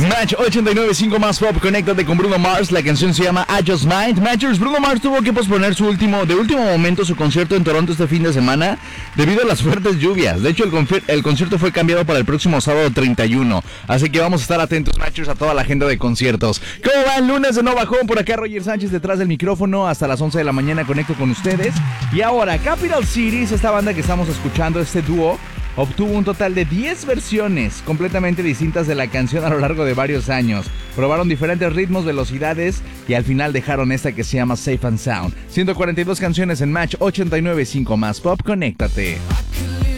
Match 89.5 más pop, conéctate con Bruno Mars. La canción se llama I Just Might. Matchers, Bruno Mars tuvo que posponer de último momento su concierto en Toronto este fin de semana debido a las fuertes lluvias. De hecho, el concierto fue cambiado para el próximo sábado 31. Así que vamos a estar atentos, Matchers, a toda la agenda de conciertos. ¿Cómo va el lunes de Nova Home? Por acá Roger Sánchez detrás del micrófono. Hasta las 11 de la mañana conecto con ustedes. Y ahora, Capital Cities, esta banda que estamos escuchando, este dúo, obtuvo un total de 10 versiones completamente distintas de la canción a lo largo de varios años. Probaron diferentes ritmos, velocidades y al final dejaron esta que se llama Safe and Sound. 142 canciones en Match 89.5 más pop, conéctate.